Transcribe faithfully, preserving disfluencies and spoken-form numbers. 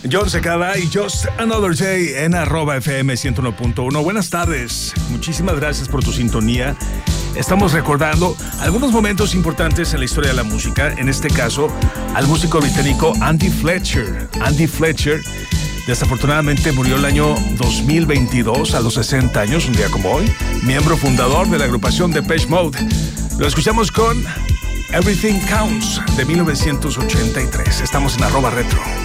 John Secada y Just Another Day en arroba F M ciento uno punto uno. Buenas tardes, muchísimas gracias por tu sintonía. Estamos recordando algunos momentos importantes en la historia de la música, en este caso al músico británico Andy Fletcher. Andy Fletcher desafortunadamente murió el año dos mil veintidós a los sesenta años, un día como hoy, miembro fundador de la agrupación Depeche Mode. Lo escuchamos con Everything Counts de mil novecientos ochenta y tres. Estamos en arroba retro.